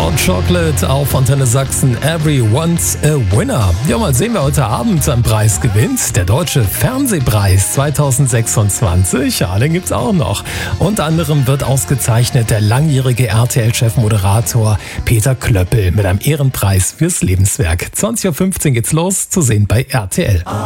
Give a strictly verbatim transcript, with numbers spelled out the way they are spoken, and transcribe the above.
Hot Chocolate auf Antenne Sachsen, Everyone's a Winner. Ja, mal sehen, wer heute Abend einen Preis gewinnt. Der Deutsche Fernsehpreis zwanzig sechsundzwanzig, ja, den gibt's auch noch. Unter anderem wird ausgezeichnet der langjährige R T L-Chefmoderator Peter Klöppel mit einem Ehrenpreis fürs Lebenswerk. zwanzig Uhr fünfzehn geht's los, zu sehen bei R T L.